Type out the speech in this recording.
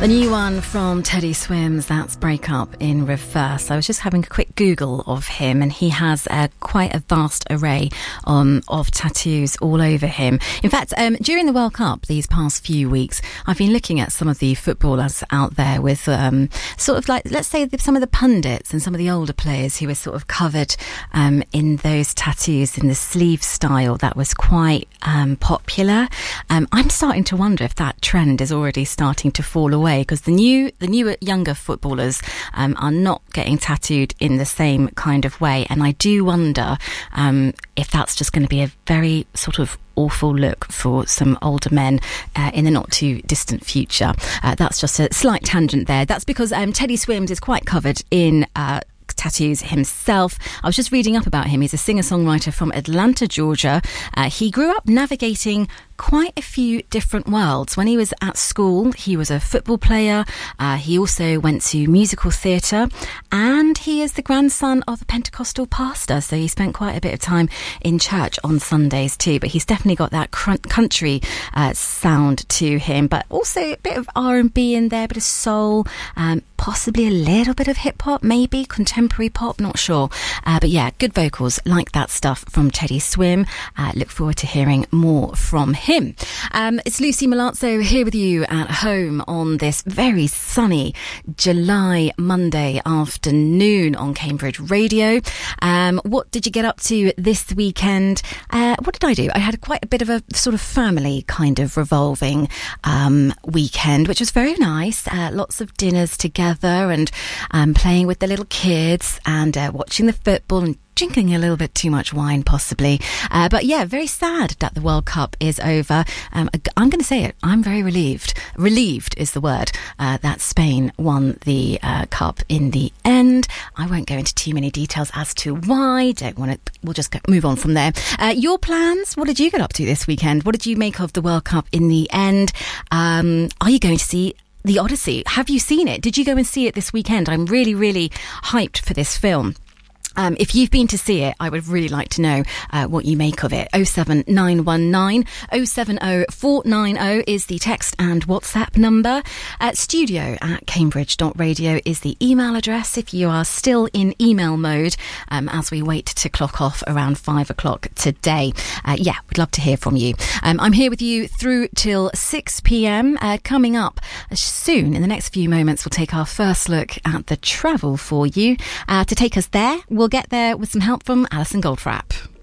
The new one from Teddy Swims, that's Break Up in Reverse. I was just having a quick Google of him, and he has quite a vast array of tattoos all over him. In fact, during the World Cup these past few weeks, I've been looking at some of the footballers out there with sort of like, let's say, some of the pundits and some of the older players who were sort of covered in those tattoos in the sleeve style that was quite popular. I'm starting to wonder if that trend is already starting to fall away, because the newer younger footballers are not getting tattooed in the same kind of way, and I do wonder if that's just going to be a very sort of awful look for some older men in the not too distant future. That's just a slight tangent there. That's because Teddy Swims is quite covered in tattoos himself. I was just reading up about him. He's a singer-songwriter from Atlanta, Georgia. He grew up navigating quite a few different worlds. When he was at school, he was a football player. He also went to musical theatre, and he is the grandson of a Pentecostal pastor, so he spent quite a bit of time in church on Sundays too. But he's definitely got that country sound to him, but also a bit of R&B in there, a bit of soul, possibly a little bit of hip-hop, maybe contemporary pop, not sure. But yeah, good vocals, like that stuff from Teddy Swim. Look forward to hearing more from him. It's Lucy Malazzo here with you at home on this very sunny July Monday afternoon on Cambridge Radio. What did you get up to this weekend? What did I do? I had quite a bit of a sort of family kind of revolving weekend, which was very nice. Lots of dinners together and playing with the little kids and watching the football and drinking a little bit too much wine, possibly. But yeah, very sad that the World Cup is over. I'm going to say it. I'm very relieved. Relieved is the word that Spain won the cup in the end. I won't go into too many details as to why. Don't want to. We'll just move on from there. Your plans? What did you get up to this weekend? What did you make of the World Cup in the end? Are you going to see The Odyssey? Have you seen it? Did you go and see it this weekend? I'm really, really hyped for this film. If you've been to see it, I would really like to know what you make of it. 07919 070 490 is the text and WhatsApp number. studio@cambridge.radio is the email address if you are still in email mode as we wait to clock off around 5 o'clock today. Yeah, we'd love to hear from you. I'm here with you through till 6 p.m. Coming up soon, in the next few moments, we'll take our first look at the travel for you. To take us there, we'll get there with some help from Alison Goldfrapp.